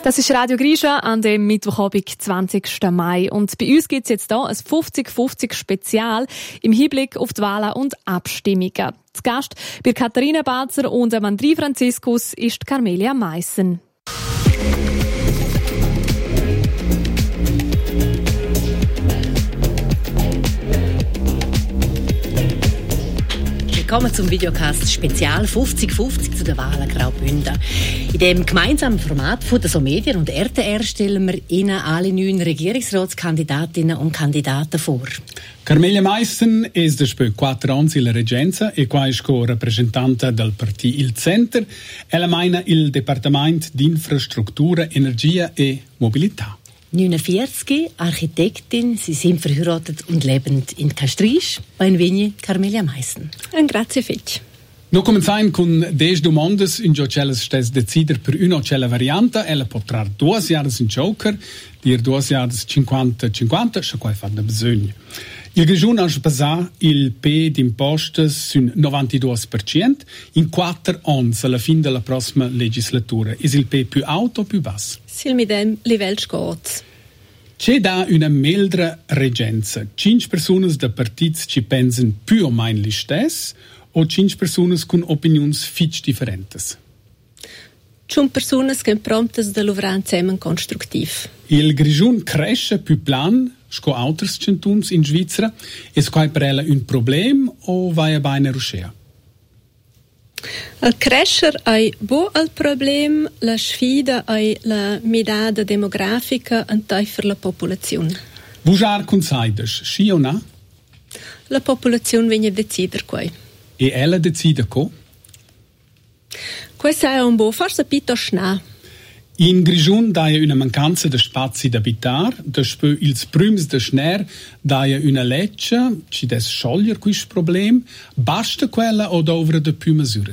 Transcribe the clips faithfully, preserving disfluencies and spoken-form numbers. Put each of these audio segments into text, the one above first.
Das ist Radio Grischa an dem Mittwochabend, zwanzigsten Mai. Und bei uns gibt es jetzt hier ein fünfzig fünfzig Spezial im Hinblick auf die Wahlen und Abstimmungen. Zu Gast bei Katharina Balzer und André Franziskus ist Carmelia Meissen. Willkommen zum Videocast Spezial fünfzig fünfzig zu den Wahlen Graubünden. In dem gemeinsamen Format von der SoMedien und R T R stellen wir Ihnen alle neun Regierungsratskandidatinnen und Kandidaten vor. Carmelia Meissen è da quattro anni in reggenza e qua è rappresentante del partito Il Center. Ella meina il Departement di Infrastruttura, Energia e Mobilità. neunundvierzig, Architektin, Sie sind verheiratet und lebend in Castrisch. Benvenuti, Carmelia Meissen. Grazie fetch. Noi cominciamo con due domande in cui ella stessa decide per una o cella variante. Ella potrà due anni in Joker, dir due anni cinquanta cinquanta, se qua fa da bisogno. Il Grigiun ha passato il P d'imposte sul novantadue per cento in quattro anni alla fine della prossima legislatura. È il P più alto o più basso? Sil mit dem livello scott. C'è da una meldra reggenza. Cinque persone da partiti ci pensano più o meno lo stesso o cinque persone con opinioni fitch differenti? Cinque persone che promptes da lavorare insieme costruttivo. Il Grigiun cresce più plan sco altri cantoni in Svizzera. È qua per ella un problema o vai a bene ruscea? Il crescere è buon il problema, la sfida è la medaglia demografica per la popolazione. Vujar consaides, sì o no? La popolazione viene decidere qui. E ella decide co? Questo è un buon, forse piuttosto no. In Grigiun daia una mancanza di spazi da abitar, despö ils prüms de schner daia una legge, ci des scioglier questo problema, basta quella o dovra de più misure?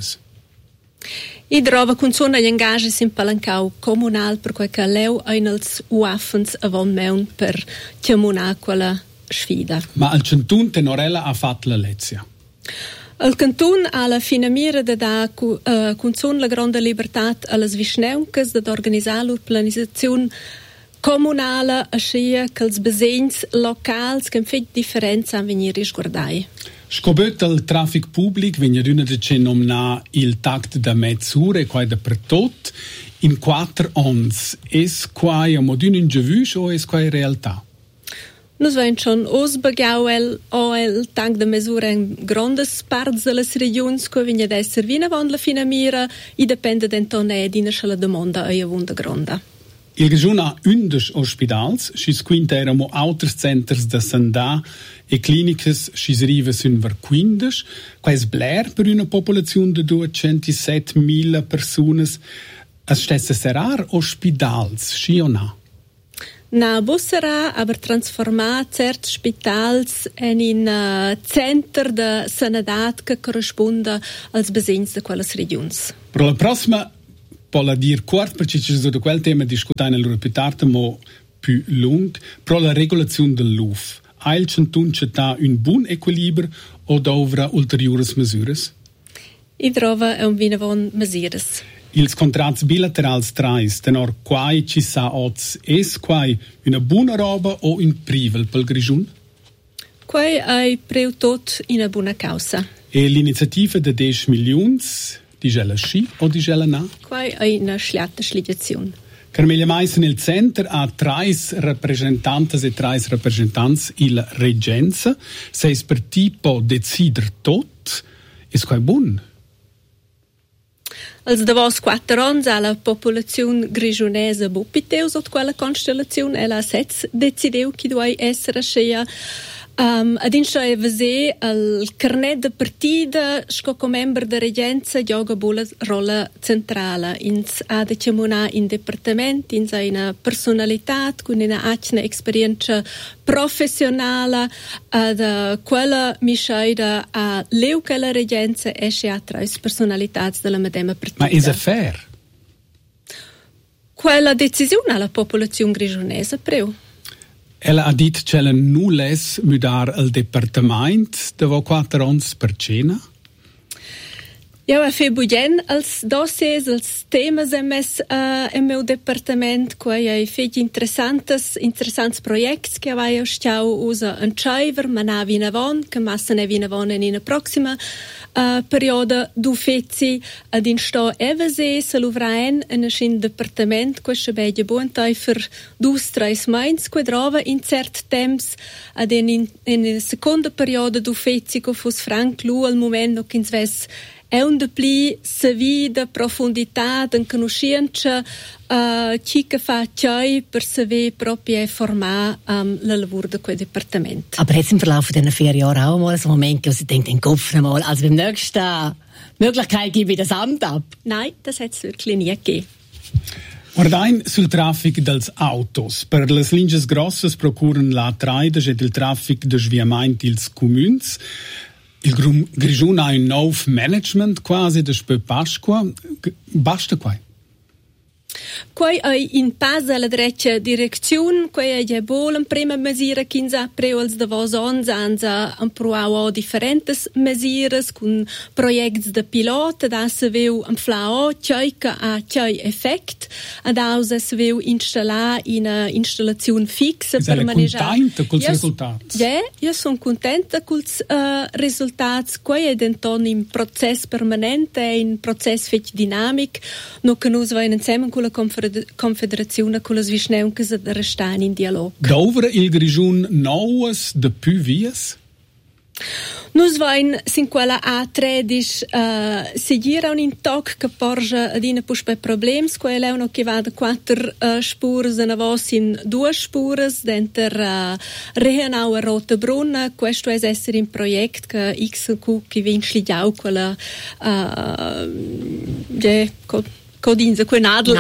I trova con sona gli ingaggi in palancau comunal per quel che leu ein als uaffens avon meun per chiamuna quella sfida. Ma al centun tenorella ha fatto la lezia. Il cantun ha la finamira da da uh, con son la grande libertà alle svisneuncas da organizzare l'urbanizzazione comunale a scia che els besegns locals che fet differenza a venire risguardai. Scobet il traffic pubblic vegna d'una de ce nomna il tact da mezzure quai da per tot in quattro ons. Es quai a modun in gevus o es quai realtà? Nus vein schon ausbagau el o el tank de mesura in grandes parts de las regions co vigna d'esser vina von la finamira i depende d'entone dina la domanda a avunda gronda. Il Grigiun ha undici ospedals, schis quinta eramo auters centers da sandà e clinicas schis riva sun ver quindici, quais bler per una popolazione de duecentosettemila personas. As stesse serar ospedals, schi o na? Na bussera aber transformar cert spitals en in uh, center de sanadat che corrisponda als besegns de quelles regions. Per la prossima polla dir quart perché ci sono quel tema discutare nel repetarto mo più lung pro la regolazione del L U F. Ail centun c'è un buon equilibrio o dovra ulteriores misures? I trova è un vinavon misures. Ils contrats bilaterals trais, tenor quai ci sa oz, es quai una buona roba o un privel pel Grigiun? Quai è preu tot una buona causa. E l'iniziativa de dieci milioni, dice la sci o dice la na? Quai è una schliata sligazione. Carmelia Meissen il Center ha trais rappresentantes e trais rappresentants il reggenza, seis per tipo decider tot, es quai bun? Als davos quattro ans ha la popolazione grigiunesa bupiteu sotto quella constellazione e la sez decideu chi duai essere scia um, ad inscia e vese al carnet de partida sco co member de regenza gioga bola rolla centrale ins ha de chiamuna in departament ins ha una personalità con una acna esperienza professionale ad quella misceida a leu che la regenza esce a trais personalità della medema partida. Ma è fair? Quella decisione alla popolazione grigiunesa preu. Ella ha dit che ella non les mudar al departament de vo quattro ans per cena? Ja, ho fet bugen els dossiers, els temes en mes uh, en meu departament, quai ho fet interessantes, interessants projects che avai stau usa en Chaiver, ma na vinavon, che massa ne vinavon in una prossima uh, perioda du fetzi ad in sto evase se l'uvraen en in departament, questa begia buontai per dus, tres mains, que drova in cert temps ad in, in, in seconda perioda du fetzi, co fus franc lu al moment no ch'ins ves è un depli savida, profondità, en conoscenza uh, chi che fa ciò per saver proprio formare um, la lavoro di quel departamento. Aber jetzt im Verlauf dieser vier Jahre auch mal so ein Moment, wo Sie denken, den Kopf nochmal, also beim nächsten Möglichkeit gebe ich das Amt ab? Nein, das hat es wirklich nie gegeben. Guardain sul traffic dels autos. Per les linges grosses procuren la traides ed il traffic de sviament ils communs. Il Grigiun ha un nou management quasi despö Pasqua. Basta qua? Quai è in pas alla dreccia direzione, quai è buona in prima misura che ha preso els de vos ons, hanno improvvato differentes misures con progetti de pilota, da se veu inflao, ciò che ha ciò effect, ad ausa se veu installare una installazione fixa per maneggiare. Sei contenta con i risultati? Ja, io sono contenta con i uh, risultati, quai è denton in processo permanente, in processo fech dinamic, no che noi vai insieme con la Confederazione con le svisneunche che restano in dialogo. Dovre il Grigiun noues de più vies? Nus vain sin quella A tredici uh, seguire un intoc che porge ad ina pus per problems, quella è uno che va da quattro uh, spures e navos in due spures denter uh, Rehenau e Rotebrunn. Questo è essere in project che X Q che vince ligiau quella uh, yeah, Codinza, quei nadel.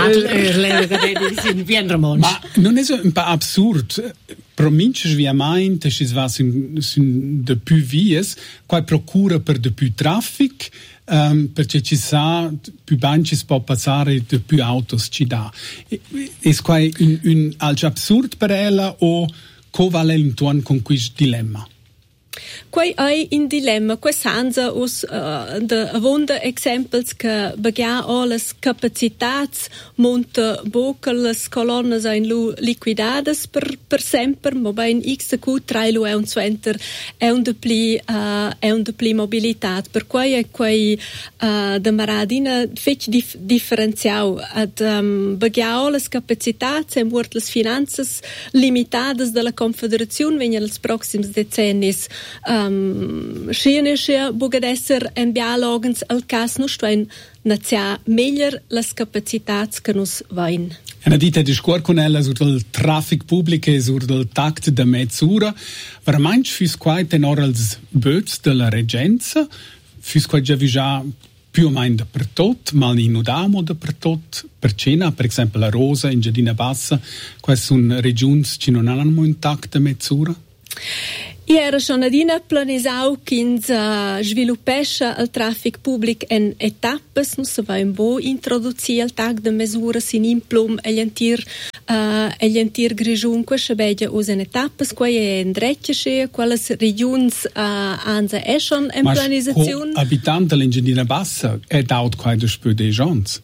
Ma non è un po' absurd? Prominces viamente si va sin, sin de più vies, qua procura per de più traffic, um, perché ci sa più banci si può passare de più autos ci dà. È qua un, un algo absurd per ella o co vale intorno con questo dilemma? Quai è in dilemma, quai sanza us uh, de avonda exemples che bagia o las capacitats monta boca las colonnas in lu liquidades per per sempre, ma ben X Q trailu è un center è un depli uh, è un depli mobilitat, per quai è quai uh, de maradina fech dif- differenziau ad um, bagia o las capacitats e muort las finanzas limitadas della Confederazione venga als proxims decennis Um, Schiene bugad esser en bialogens al cas nu stuein nazia meglio las capacitats che nus vain. E una dita di scuor con ella sur del traffic pubblico e sur del tact de mezzura. Veramente fus quai tenor als böts della regenza, fus quai già vigia più o meno dappertut, mal in Udamo dappertut, per cena, per esempio la Rosa in Giardina Bassa, quai sono regions che non hanno un tact de mezzura? I era schon adina planisau ch'ins uh, sviluppescha il traffic public en etappes, nu se va in bo introduci il tag de mesuras in implum e glentir uh, e glentir Grigiun questa begia us en etappes, quai è in drecce, quelles regions uh, anza è schon en planizazione. Ma abitante l'Engiadina Bassa è daut quai de spö de gens?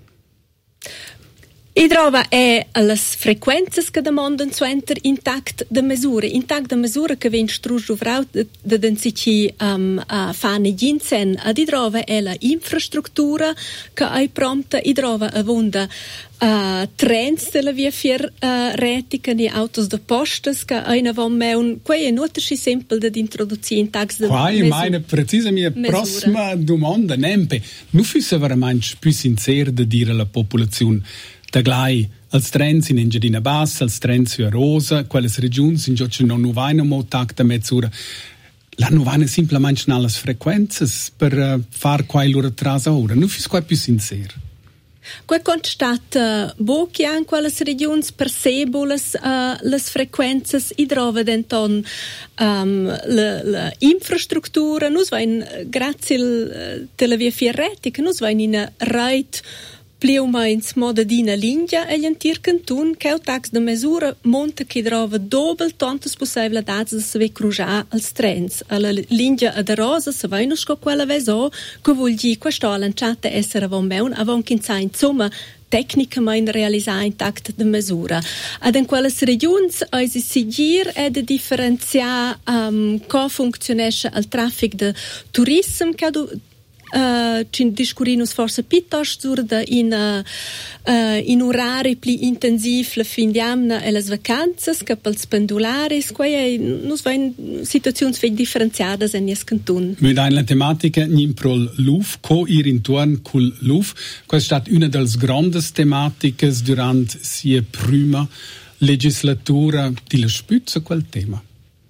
I trova è las frequenzas che demandano suenter intact de misure, intact de misure che ven strugiu vrau de, de densici um, a fane ginsen, ad i trova è la infrastruttura che hai prompta, i trova avonda uh, trens della via fier uh, retica ni autos de postas che hai na vom meun, quai è nuotasci semple de introduci intact de quai mesu- meine precisa mia prossima domanda, nempe, nu füsse veramente più sincero de dire alla popolazione da glai als trens in Engiadina Bassa, als trens a Rosa, quelles regions in giocce non nu vaina mo tac da mezzura. La nu vaina simplemente alle frequenzas per uh, far quai loro trasa ora. Nu fis quai più sincero. Quai constata bo che an quelles regions percebo las, uh, las frequenzas i drova denton um, la, la infrastruttura, nus vain grazie al, uh, della via fierretica, nus vain in a reit più o meno modadina linea e l'antir cantun che il tax de misura monta che trova doppel tantas possibilità di se cruciare als trens. Alla linea ad rosa se vai non sco quella veso che vuol dire questa lanciata essere von meun avon che in insomma tecnicamente realizzare in tact de misura. Ad in quelle regioni si sigir e de differenziare um, come funzionesce il traffico de turismo che Uh, ci discurinus forse piuttosto surda in, uh, uh, in orari più intensivi la fin d'anno e le vacanze che per i pendolari non sono situazioni differenziate in questo canton. Mit einer Thematik nicht pro Luf, co ir intorno col Luf. Questa è stata una delle grandi tematiche durante la prima legislatura di la Spitze, quel tema.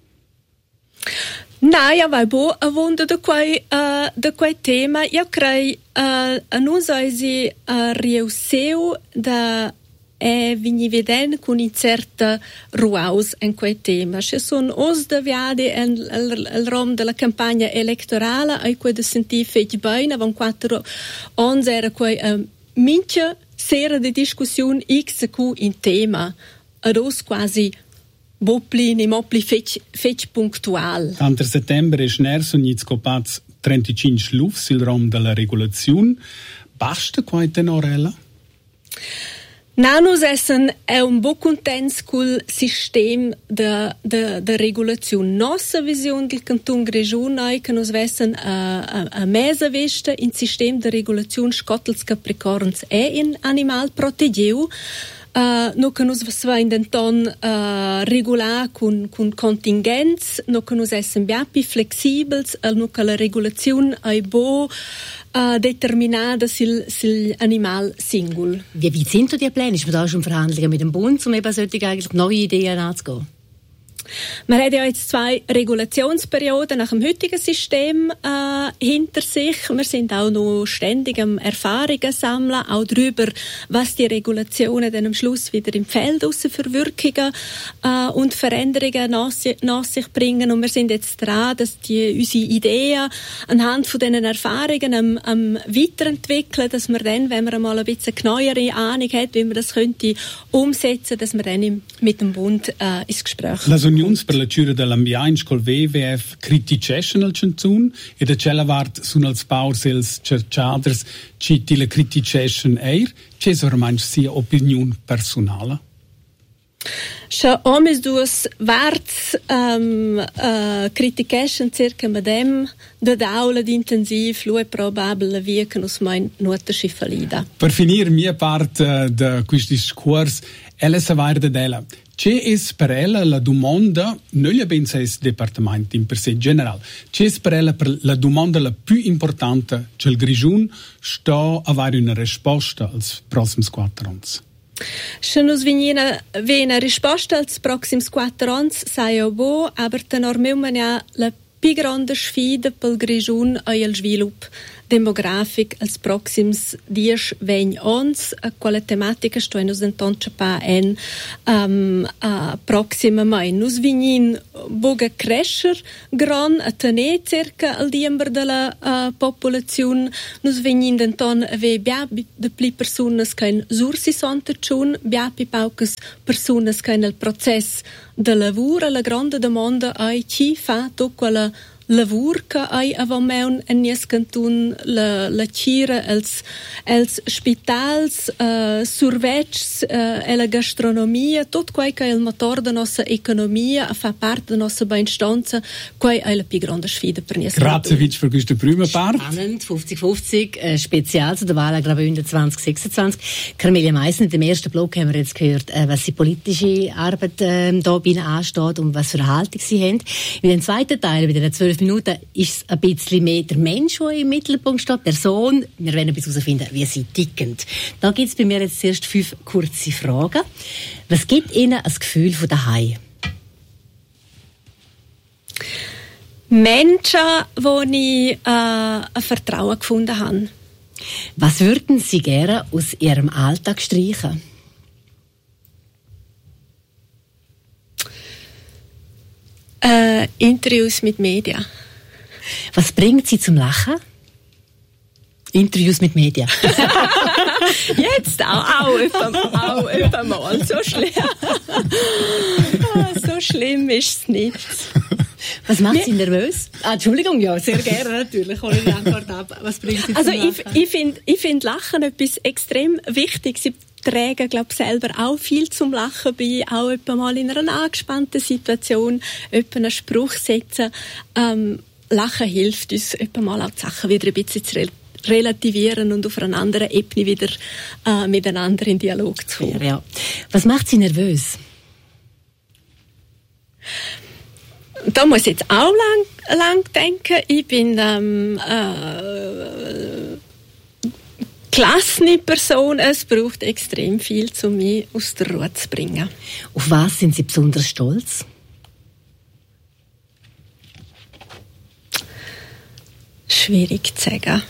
No, ja, vai bo a wonder de quei uh, de quei tema. Io crei uh, a noi si uh, riuseu da e vini veden con in certa ruaus in quei tema. Ci sono os da viadi il rom della campagna elettorale ai quei de senti feci bene van quattro ons era quei uh, mincha sera de discussione x q in tema. Ad os quasi Bopli, ne mopli fec, fec punktual. Anter settembre è ners un scopats trentacinque lufs il rom della regolazione. Basta quai tenorella? Nanus essen è un bo contents col sistema de, de, de regolazione. Nostra visione del canton Grigiun è che nos vessen a, a, a mesa vesta in sistema de regolazione scottels capricorns è in animal protegeu. Uh, no che nos vain denton uh, regular con con contingents, no che nos essen biapi flexibels, uh, no che la regolazione è bo uh, determinata sil sil animal singul. Wie weit sind die Pläne? Ist man da schon Verhandlungen mit dem Bund, um eben solche eigentlich neue Ideen anzugehen? Man hat ja jetzt zwei Regulationsperioden nach dem heutigen System äh, hinter sich. Wir sind auch noch ständig am Erfahrungen sammeln, auch darüber, was die Regulationen dann am Schluss wieder im Feld aussen für Wirkungen äh, und Veränderungen nach, nach sich bringen. Und wir sind jetzt dran, dass die unsere Ideen anhand von diesen Erfahrungen am, am weiterentwickeln, dass wir dann, wenn wir einmal ein bisschen genauere Ahnung hat, wie man das könnte umsetzen, dass wir dann im, mit dem Bund äh, ins Gespräch kommen. Unions per la cura dell'ambiente col W W F criticeschen al Canton e da cella vart sun als baurs els cerciaders ci ti la criticeschen eir, c'è ormai sia opinion personale. Scha omes duas varts um, uh, critication circa medem da daula d'intensiv lo è probabile via che nos mein nota schifalida. Per finir mia parte uh, de questo discorso ella sa vair della c'è es per ella la domanda non gli pensa es departamento in per sé general c'è es per ella per la domanda la più importante che il Grigiun sta a avere una risposta als prossims quattro anni. Se nos venina vena risposta als proxims quattro anni sai o bo, aber tenor meu mania la più grande sfida pel Grigiun è il sviluppo demografic als proxims dies vegn ons a quella tematica sto e nos denton pa en um, a proxima mai nos vignin boga crescer gran a tene cerca al diember della uh, popolazione nos vignin denton ave bia de pli personas kein sur sessanta chun bia pi paucas personas kein el process de lavoro la grande domanda ai chi fa to quella lavur che hai avon meun en nies cantun la la cira els els spitals uh, survets uh, e la gastronomia tot quai che è il motor da nostra economia fa parte da nostra benstanza quai è la più grande sfida per nies. Grazie Vitsch für questa prima parte. Spannend, fünfzig fünfzig, äh, spezial zu der Wahl an Graubünden zwanzig sechsundzwanzig. Carmelia Meissen, im ersten Block haben wir jetzt gehört, äh, was die politische Arbeit äh, da bei ihnen ansteht und was für eine Haltung sie haben. In dem zweiten Teil, bei den zwölf Minuten, ist es ein bisschen mehr der Mensch, der im Mittelpunkt steht, der Person. Wir werden bis herausfinden, wie sie ticken. Da gibt es bei mir jetzt zuerst fünf kurze Fragen. Was gibt Ihnen ein Gefühl von daheim? Menschen, wo ich äh, ein Vertrauen gefunden habe. Was würden Sie gerne aus Ihrem Alltag streichen? Äh, Interviews mit Medien. Was bringt Sie zum Lachen? Interviews mit Medien. Jetzt auch, auch, etwa, auch etwa mal. So schlimm. So schlimm ist es nicht. Was macht Sie nervös? Ah, Entschuldigung, ja, sehr gerne natürlich. Hol ich die Antwort ab. Was bringt Sie zum Also Lachen? ich, ich finde ich find Lachen etwas extrem wichtig. Sie tragen, glaube ich, selber auch viel zum Lachen bei, auch etwa mal in einer angespannten Situation, etwa einen Spruch setzen. Ähm, Lachen hilft uns, etwa mal auch die Sachen wieder ein bisschen zu relativieren und auf einer anderen Ebene wieder äh, miteinander in Dialog zu kommen. Ja. Was macht Sie nervös? Da muss ich jetzt auch lang, lang denken. Ich bin ähm, äh, gelassene Person. Es braucht extrem viel, um mich aus der Ruhe zu bringen. Auf was sind Sie besonders stolz? Schwierig zu sagen.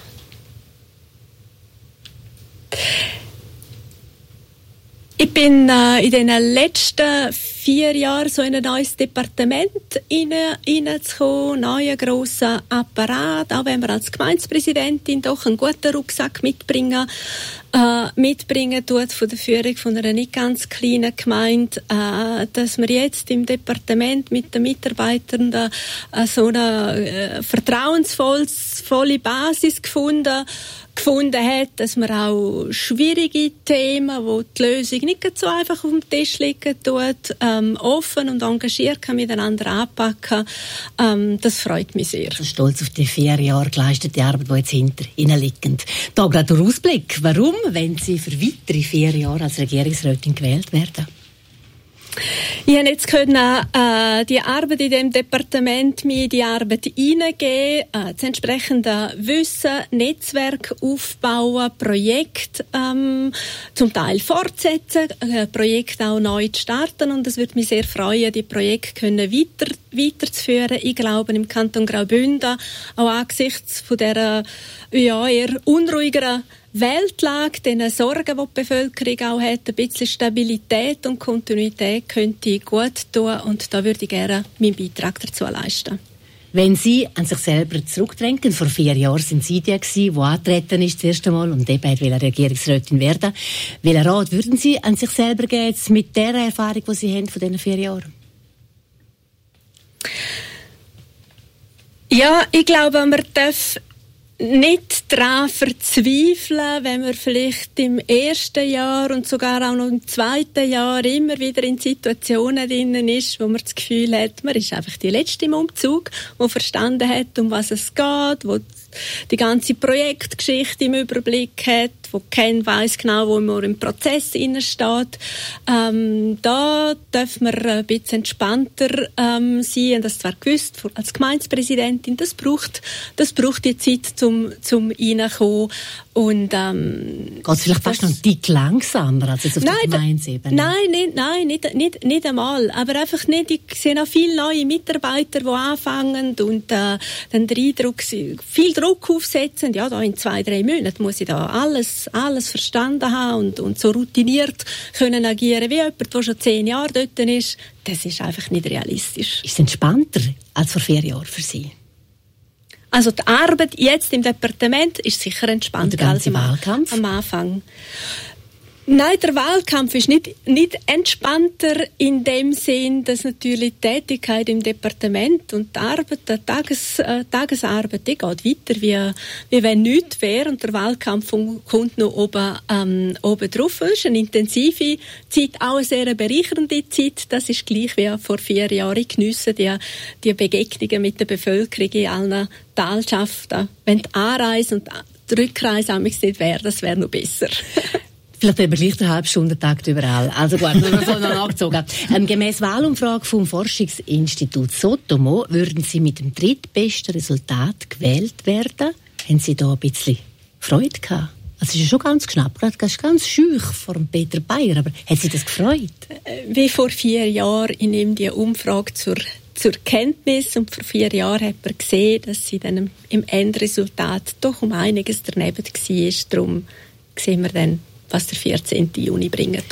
Ich bin äh, in den letzten vier Jahren so in ein neues Departement hineinzukommen, neuen grossen Apparat, auch wenn man als Gemeindepräsidentin doch einen guten Rucksack mitbringen, äh, mitbringen tut von der Führung von einer nicht ganz kleinen Gemeinde, äh, dass wir jetzt im Departement mit den Mitarbeitern äh, so eine äh, vertrauensvolle Basis gefunden gefunden hat, dass man auch schwierige Themen, wo die Lösung nicht so einfach auf dem Tisch liegen tut, ähm, offen und engagiert kann miteinander anpacken. Ähm, das freut mich sehr. Also stolz auf die vier Jahre geleistete Arbeit, die jetzt hinter Ihnen liegt. Da gerade der Ausblick. Warum, wenn Sie für weitere vier Jahre als Regierungsrätin gewählt werden? Ich habe jetzt können, äh, die Arbeit in dem Departement mir die Arbeit hineingeben, äh, das entsprechende Wissen, Netzwerk aufbauen, Projekt ähm, zum Teil fortsetzen, äh, Projekt auch neu zu starten, und es würde mich sehr freuen, die Projekte können weiter weiterzuführen. Ich glaube, im Kanton Graubünden, auch angesichts von dieser ja, eher unruhigeren Weltlage, den Sorgen, die die Bevölkerung auch hat, ein bisschen Stabilität und Kontinuität könnte gut tun, und da würde ich gerne meinen Beitrag dazu leisten. Wenn Sie an sich selber zurückdenken, vor vier Jahren sind Sie die gewesen, die angetreten ist das erste Mal und eben wollte Regierungsrätin werden. Welchen Rat würden Sie an sich selber geben, jetzt mit der Erfahrung, die Sie haben von diesen vier Jahren? Ja, ich glaube, man darf nicht daran verzweifeln, wenn man vielleicht im ersten Jahr und sogar auch noch im zweiten Jahr immer wieder in Situationen drinnen ist, wo man das Gefühl hat, man ist einfach die Letzte im Umzug, die verstanden hat, um was es geht, wo die ganze Projektgeschichte im Überblick hat, wo kein weiss genau, wo man im Prozess innen steht. Ähm, da darf man ein bisschen entspannter ähm, sein, und das zwar gewusst als Gemeindepräsidentin, das braucht, das braucht die Zeit zum, zum Reinkommen. Und, ähm, geht es vielleicht fast noch ein Tick langsamer als jetzt auf nein, der Gemeindeebene? Nein, nicht, nein nicht, nicht, nicht einmal. Aber einfach nicht, ich sehe auch viele neue Mitarbeiter, die anfangen und äh, dann den Eindruck, viel Druck aufsetzen. Ja, da in zwei, drei Monaten muss ich da alles, alles verstanden haben und, und so routiniert können agieren wie jemand, der schon zehn Jahre dort ist. Das ist einfach nicht realistisch. Ist es entspannter als vor vier Jahren für Sie? Also die Arbeit jetzt im Departement ist sicher entspannter als am, Wahlkampf? am Anfang. Nein, der Wahlkampf ist nicht, nicht entspannter in dem Sinn, dass natürlich die Tätigkeit im Departement und die Arbeit, die Tages, äh, Tagesarbeit, die geht weiter, wie, wie wenn nichts wäre, und der Wahlkampf kommt noch oben, ähm, oben drauf. Es ist eine intensive Zeit, auch eine sehr bereichernde Zeit. Das ist gleich wie vor vier Jahren. Ich geniesse die, die Begegnungen mit der Bevölkerung in allen Talschaften. Wenn die Anreise und die Rückreise nicht wäre, das wäre noch besser. Vielleicht haben wir gleich den Halbstundentakt überall. Also gut, nur noch so nachgezogen. Ähm, gemäss Wahlumfrage vom Forschungsinstitut Sotomo würden Sie mit dem drittbesten Resultat gewählt werden. Haben Sie da ein bisschen Freude gehabt? Also es ist ja schon ganz knapp, das ist ganz schüch vor dem Peter Bayer, aber hat Sie das gefreut? Wie vor vier Jahren, ich nehme die Umfrage zur, zur Kenntnis, und vor vier Jahren hat man gesehen, dass sie dann im Endresultat doch um einiges daneben war. Darum sehen wir dann, was der vierzehnten Juni bringen tut.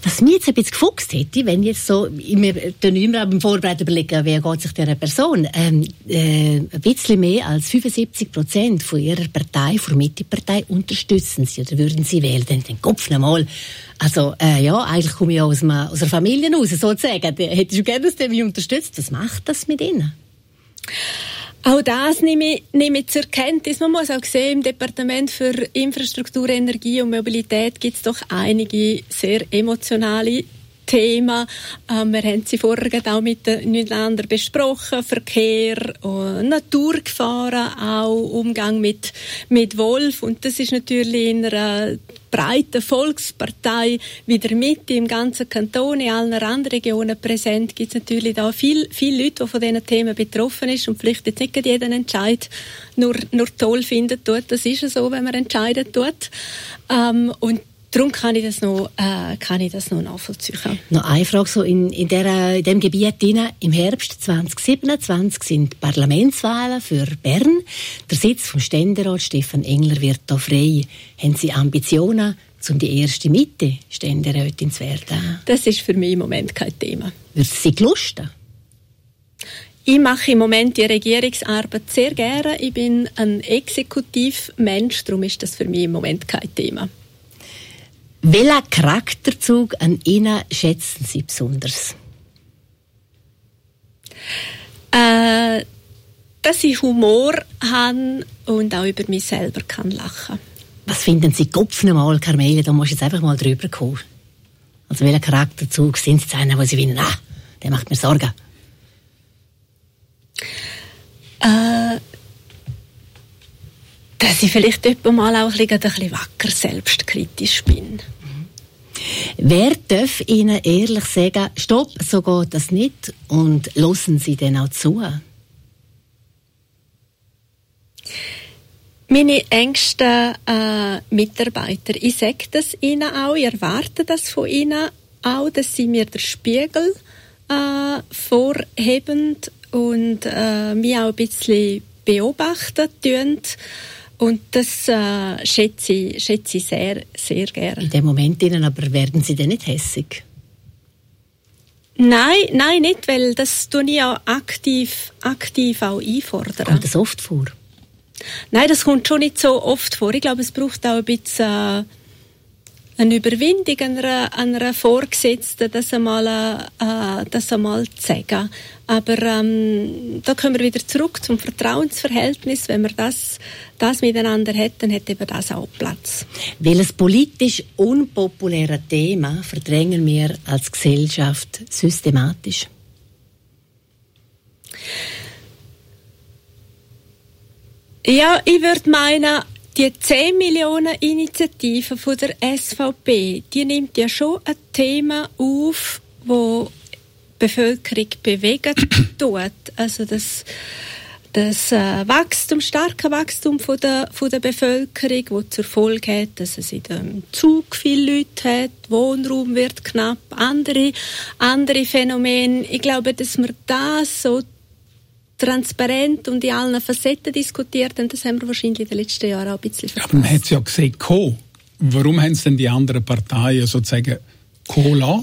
Was mich jetzt ein bisschen gefuchst hätte, wenn ich jetzt so, mir immer beim Vorbereiten überlegen, wer geht sich dieser Person, ähm, äh, ein bisschen mehr als fünfundsiebzig Prozent von ihrer Partei, von der Mitte-Partei, unterstützen sie oder würden sie wählen. Dann den Kopf nochmal. Also, äh, ja, eigentlich komme ich aus, einer, aus einer Familie raus, sozusagen. Hättest du gerne, dass der mich unterstützt? Was macht das mit ihnen? Auch das nehme ich, nehme ich zur Kenntnis. Man muss auch sehen, im Departement für Infrastruktur, Energie und Mobilität gibt es doch einige sehr emotionale Themen. Ähm, wir haben sie vorher auch miteinander besprochen. Verkehr, und Naturgefahren, auch Umgang mit, mit Wolf. Und das ist natürlich in einer breiten Volkspartei wieder mit im ganzen Kanton, in allen Randregionen präsent. Gibt es natürlich da viele viel Leute, die von diesen Themen betroffen sind und vielleicht jetzt nicht jeden Entscheid nur, nur toll finden tut. Das ist ja so, wenn man entscheiden tut. Ähm, und Darum kann ich das noch, äh, kann ich das noch nachvollziehen. Noch eine Frage so in, in, der, in dem Gebiet hinein. Im Herbst zwanzig siebenundzwanzig sind Parlamentswahlen für Bern. Der Sitz vom Ständerat Stefan Engler wird da frei. Haben Sie Ambitionen, um die erste Mitte-Ständerätin zu werden? Das ist für mich im Moment kein Thema. Würde Sie gelusten? Ich mache im Moment die Regierungsarbeit sehr gerne. Ich bin ein Exekutivmensch, darum ist das für mich im Moment kein Thema. Welchen Charakterzug an Ihnen schätzen Sie besonders? Äh, dass ich Humor habe und auch über mich selber kann lachen. Was finden Sie Kopf nochmal, Carmela? Da musst du jetzt einfach mal drüber kommen. Also welchen Charakterzug sind Sie einer, wo Sie finden, ah, der macht mir Sorgen? Äh, dass ich vielleicht etwa mal auch ein bisschen wacker selbstkritisch bin. Wer darf Ihnen ehrlich sagen, stopp, so geht das nicht, und hören Sie dann auch zu? Meine engsten äh, Mitarbeiter, ich sage das ihnen auch, ich erwarte das von ihnen auch, dass sie mir den Spiegel äh, vorheben und äh, mich auch ein bisschen beobachten tun. Und das äh, schätze ich, schätze ich sehr, sehr gerne. In dem Moment Ihnen aber werden Sie denn nicht hässig? Nein, nein, nicht, weil das tue ich auch aktiv, aktiv auch einfordern. Kommt das oft vor? Nein, das kommt schon nicht so oft vor. Ich glaube, es braucht auch ein bisschen äh, eine Überwindung einer, einer Vorgesetzten, das einmal, äh, das einmal zu sagen. Aber ähm, da kommen wir wieder zurück zum Vertrauensverhältnis. Wenn man das, das miteinander hat, dann hat eben das auch Platz. Welches politisch unpopuläre Thema verdrängen wir als Gesellschaft systematisch? Ja, ich würde meinen, die zehn Millionen Initiative von der S V P, die nimmt ja schon ein Thema auf, wo die Bevölkerung bewegen tut. Also das, das äh, Wachstum, starke Wachstum von der, von der Bevölkerung, das zur Folge hat, dass es in dem Zug viele Leute hat, Wohnraum wird knapp, andere, andere Phänomene. Ich glaube, dass wir das so transparent und in allen Facetten diskutiert, und das haben wir wahrscheinlich in den letzten Jahren auch ein bisschen verpasst. Aber man hat es ja gesehen, warum haben es denn die anderen Parteien sozusagen Cola?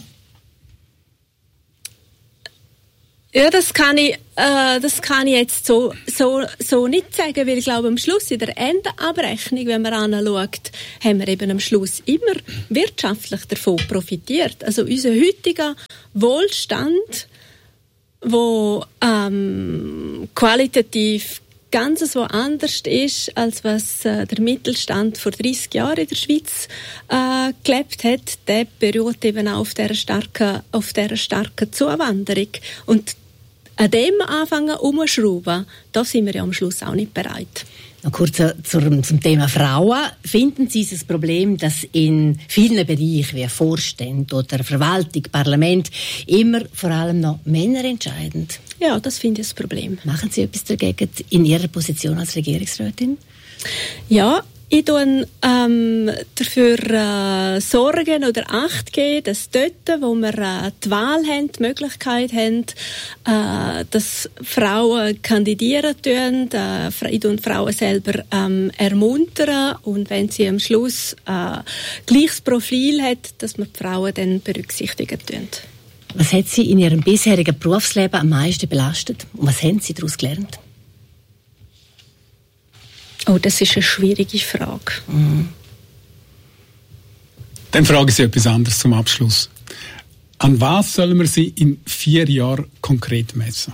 Ja, das kann ich, äh, das kann ich jetzt so, so, so nicht sagen, weil ich glaube, am Schluss in der Endabrechnung, wenn man anschaut, haben wir eben am Schluss immer wirtschaftlich davon profitiert. Also unser heutiger Wohlstand, wo ähm, qualitativ ganz woanders ist, als was äh, der Mittelstand vor dreißig Jahren in der Schweiz äh, gelebt hat, der beruht eben auch auf dieser starken, auf dieser starken Zuwanderung. Und an dem anfangen umzuschrauben, da sind wir ja am Schluss auch nicht bereit. Noch kurz zum, zum Thema Frauen. Finden Sie es ein Problem, dass in vielen Bereichen wie Vorstand oder Verwaltung, Parlament immer vor allem noch Männer entscheiden? Ja, das finde ich ein Problem. Machen Sie etwas dagegen in Ihrer Position als Regierungsrätin? Ja, ich tue ähm, dafür äh, sorgen oder Acht geben, dass dort, wo wir äh, die Wahl haben, die Möglichkeit haben, äh, dass Frauen kandidieren tun, äh, ich tue Frauen selber ähm, ermuntern und wenn sie am Schluss äh, gleiches Profil hat, dass wir die Frauen dann berücksichtigen tun. Was hat Sie in Ihrem bisherigen Berufsleben am meisten belastet und was haben Sie daraus gelernt? Oh, das ist eine schwierige Frage. Mhm. Dann frage ich Sie etwas anderes zum Abschluss. An was sollen wir Sie in vier Jahren konkret messen?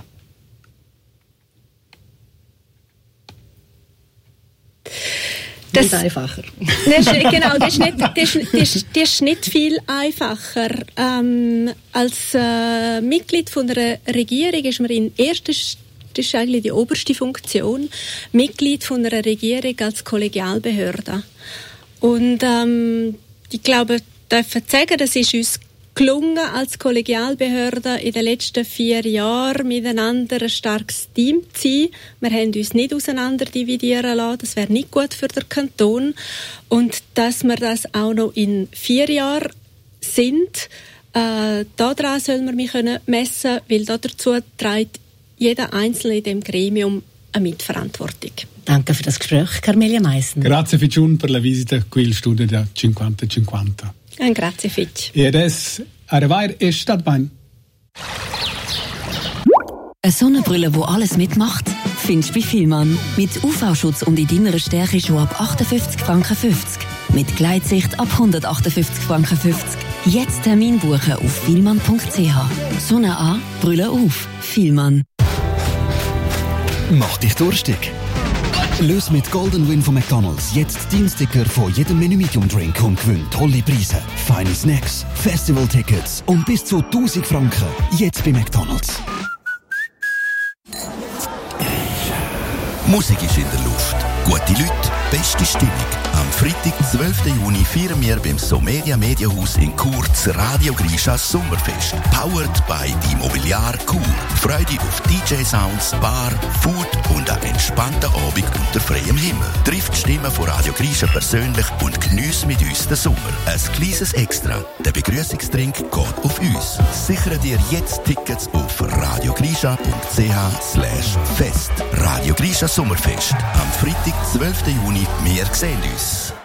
Das ist einfacher. Das ist, genau, das ist, nicht, das, ist, das, ist, das ist nicht viel einfacher. Ähm, als äh, Mitglied von einer Regierung ist man in erster Das ist eigentlich die oberste Funktion, Mitglied von einer Regierung als Kollegialbehörde. Und ähm, ich glaube, ich darf sagen, das ist uns gelungen, als Kollegialbehörde in den letzten vier Jahren miteinander ein starkes Team zu sein. Wir haben uns nicht auseinander dividieren lassen, das wäre nicht gut für den Kanton. Und dass wir das auch noch in vier Jahren sind, äh, daran sollen wir mich messen können, weil dazu trägt jeder Einzelne in diesem Gremium eine Mitverantwortung. Danke für das Gespräch, Carmelia Meissen. Grazie Ficciun per la visita qui al studio da cinquanta cinquanta. Ein grazie Fitch. E adesso arrivare e stat bene. Eine Sonnenbrille, die alles mitmacht, findest du bei Fielmann. Mit U V-Schutz und in deiner Stärke schon ab achtundfünfzig Franken fünfzig. Mit Gleitsicht ab hundertachtundfünfzig Franken fünfzig. Jetzt Termin buchen auf fielmann punkt c h. Sonne an, Brille auf. Fielmann. Mach dich durstig. Löse mit Golden Win von McDonald's jetzt deinen Sticker von jedem Menü Medium Drink und gewinn tolle Preise, feine Snacks, Festival-Tickets und bis zu tausend Franken. Jetzt bei McDonald's. Musik ist in der Luft. Gute Leute, beste Stimmung. Am Freitag, zwölften Juni, feiern wir beim Somedia Mediahaus in Chur das Radio Grisha Sommerfest. Powered by die Immobiliar Chur. Freude auf D J-Sounds, Bar, Food und einen entspannten Abend unter freiem Himmel. Trifft die Stimmen von Radio Grisha persönlich und geniesse mit uns den Sommer. Ein kleines Extra. Der Begrüßungstrink geht auf uns. Sichere dir jetzt Tickets auf radiogrisha punkt c h slash fest. Radio Grisha Sommerfest. Am Freitag, zwölften Juni. Wir sehen uns.